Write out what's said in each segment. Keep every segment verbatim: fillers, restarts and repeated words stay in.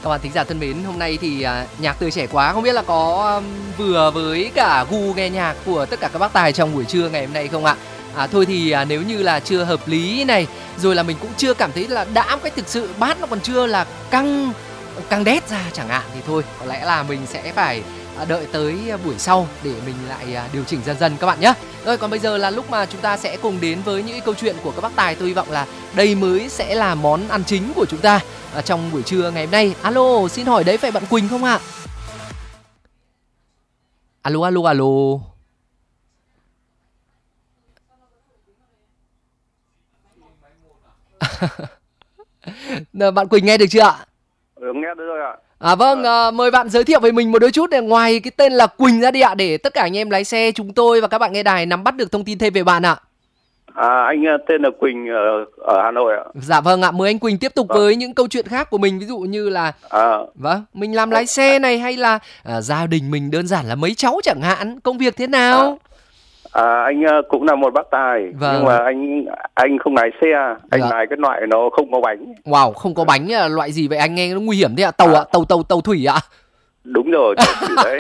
Các bạn thính giả thân mến, hôm nay thì à, nhạc tươi trẻ quá, không biết là có um, vừa với cả gu nghe nhạc của tất cả các bác tài trong buổi trưa ngày hôm nay không ạ? À, thôi thì à, nếu như là chưa hợp lý này, rồi là mình cũng chưa cảm thấy là đã một cách thực sự, bát nó còn chưa là căng căng đét ra chẳng hạn, thì thôi có lẽ là mình sẽ phải à, đợi tới buổi sau để mình lại à, điều chỉnh dần dần các bạn nhé. Rồi còn bây giờ là lúc mà chúng ta sẽ cùng đến với những câu chuyện của các bác tài. Tôi hy vọng là đây mới sẽ là món ăn chính của chúng ta à, trong buổi trưa ngày hôm nay. Alo, xin hỏi đấy phải bạn Quỳnh không ạ? Alo, alo, alo. Bạn Quỳnh nghe được chưa ạ? Ừ, nghe được rồi ạ. À vâng, à, mời bạn giới thiệu về mình một đôi chút để ngoài cái tên là Quỳnh ra đi ạ, để tất cả anh em lái xe chúng tôi và các bạn nghe đài nắm bắt được thông tin thêm về bạn ạ. À, anh tên là Quỳnh ở, ở Hà Nội ạ. Dạ vâng ạ, mời anh Quỳnh tiếp tục Vâng. với những câu chuyện khác của mình, ví dụ như là À, vâng, mình làm lái xe này, hay là à, gia đình mình đơn giản là mấy cháu chẳng hạn, công việc thế nào? à, anh ờ, cũng là một bác tài, Vâng. nhưng mà anh anh không lái xe, anh Dạ. lái cái loại nó không có bánh. Wow, không có bánh là loại gì vậy anh, nghe nó nguy hiểm thế ạ? Tàu ạ, À. tàu tàu tàu thủy ạ? Đúng rồi, tàu thủy đấy.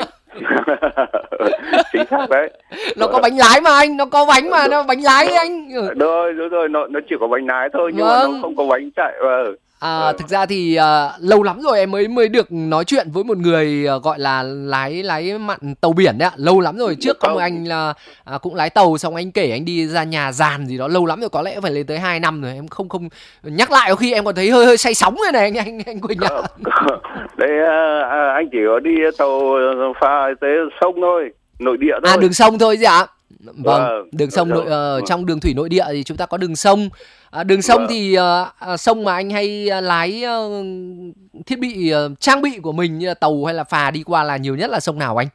Chính xác đấy. Nó có bánh lái mà anh, nó có bánh mà, nó bánh lái đấy anh. Ừ. Đúng rồi, đúng rồi, nó nó chỉ có bánh lái thôi, nhưng mà Vâng. nó không có bánh chạy. Ờ. À, Ờ. thực ra thì à, lâu lắm rồi em mới mới được nói chuyện với một người à, gọi là lái lái mặn tàu biển đấy ạ. Lâu lắm rồi, trước có một Không. anh là à, cũng lái tàu, xong anh kể anh đi ra nhà giàn gì đó, lâu lắm rồi, có lẽ phải lên tới hai năm rồi. Em không không nhắc lại, có khi em còn thấy hơi hơi say sóng rồi này anh anh, anh Quỳnh ạ. Đấy, à, à, anh chỉ có đi tàu phà tới sông thôi, nội địa thôi. À, đường sông thôi gì ạ? Vâng, Vâng, đường sông nội, ờ, vâng. trong đường thủy nội địa thì chúng ta có đường sông. À, đường sông Vâng. thì ờ, à, sông mà anh hay à, lái ờ, thiết bị ờ, trang bị của mình như là tàu hay là phà đi qua là nhiều nhất là sông nào anh?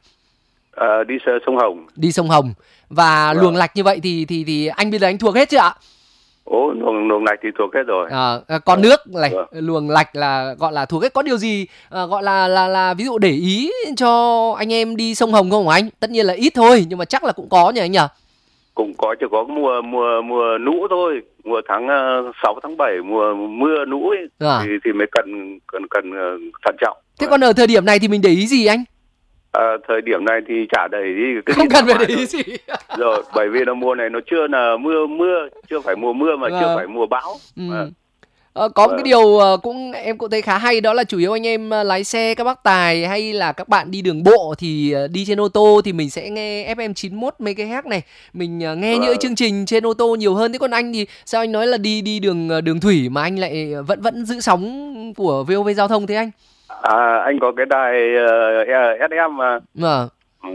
Ờ, đi sơ- sông Hồng. Đi sông Hồng. Và Vâng. luồng lạch như vậy thì thì thì anh bây giờ anh thuộc hết chưa ạ? Ồ, luồng luồng này thì thuộc hết rồi. À, à, con nước này, Vâng. luồng lạch là gọi là thuộc hết. Có điều gì à, gọi là là là ví dụ để ý cho anh em đi sông Hồng không hả anh? Tất nhiên là ít thôi, nhưng mà chắc là cũng có nhỉ anh nhỉ? Cũng có, chỉ có mùa mùa mùa lũ thôi, mùa tháng uh, sáu tháng bảy, mùa mưa lũ ấy, À. thì thì mới cần cần cần uh, thận trọng. Thế còn ở thời điểm này thì mình để ý gì anh? Ờ, thời điểm này thì chả để ý, cứ Không đi cần ra phải ngoài để ý thôi. gì. Rồi, bởi vì là mùa này nó chưa là mưa mưa, chưa phải mùa mưa mà Vâng. chưa phải mùa bão. Ừ. Vâng. Ờ, có một cái Vâng. điều ờ, cũng em cũng thấy khá hay, đó là chủ yếu anh em ờ, lái xe, các bác tài hay là các bạn đi đường bộ thì ờ, đi trên ô tô thì mình sẽ nghe ép em chín mốt MHz này, mình ờ, nghe những cái Vâng. chương trình trên ô tô nhiều hơn. Thế còn anh thì sao anh nói là đi đi đường ờ, đường thủy mà anh lại vẫn vẫn giữ sóng của vê o vê Giao thông thế anh? À, anh có cái đài uh, ét em mà. Vâng.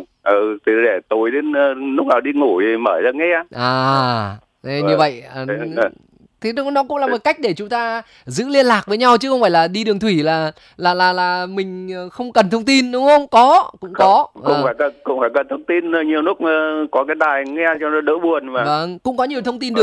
Ừ, từ để tối đến uh, lúc nào đi ngủ thì mở ra nghe. À, thế như Vâng. vậy ờ, Thế là- thế nó nó cũng là một cách để chúng ta giữ liên lạc với nhau, chứ không phải là đi đường thủy là là là là mình ờ, không cần thông tin, đúng không? Có, cũng có. cũng Ờ. phải cần cũng phải cần thông tin, nhiều lúc uh, có cái đài nghe cho nó đỡ buồn mà. Vâng, cũng có nhiều thông tin được